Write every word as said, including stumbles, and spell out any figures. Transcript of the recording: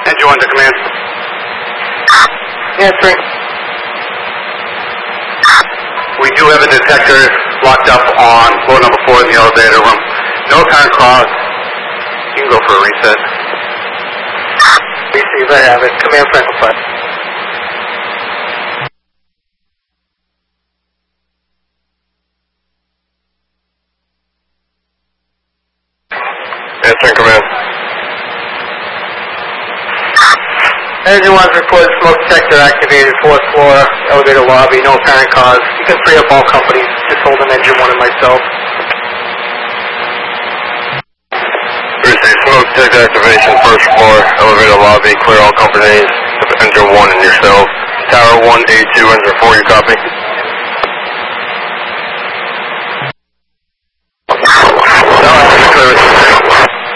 Engine one to command. Answering. We do have a detector locked up on floor number four in the elevator room. No current cause. You can go for a reset. Receive, I have it. Command Franklin five. Answering command. Engine one's reported smoke detector activated, fourth floor, elevator lobby, no apparent cause. You can free up all companies, just hold an engine one and myself. Receive smoke detector activation, first floor, elevator lobby, clear all companies, engine one and yourself. Tower one eighty-two, engine four, you copy?